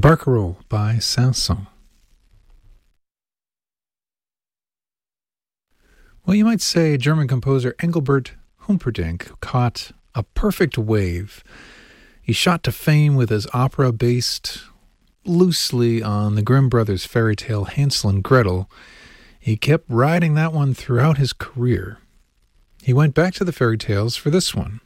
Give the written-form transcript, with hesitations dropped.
Barcarolle by Saint-Saëns. Well, you might say German composer Engelbert Humperdinck caught a perfect wave. He shot to fame with his opera based loosely on the Grimm brothers' fairy tale Hansel and Gretel. He kept riding that one throughout his career. He went back to the fairy tales for this one.